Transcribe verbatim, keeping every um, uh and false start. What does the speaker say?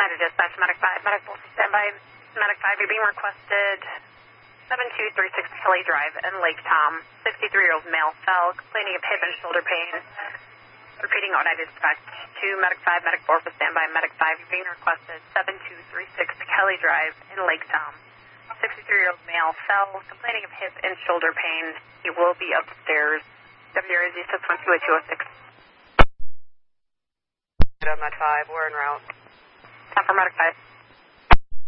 United Dispatch, Medic five, Medic four, standby. Medic five, you're being requested seven two three six Kelly Drive in Lake Tom. sixty-three-year-old male fell, complaining of hip and shoulder pain. Repeating United Dispatch two, Medic five, Medic four for standby. Medic five, you're being requested seven two three six Kelly Drive in Lake Tom. sixty-three-year-old male fell, complaining of hip and shoulder pain. He will be upstairs. W R Z six one two eight two oh six. Med five, we're en route. Time for Medic five.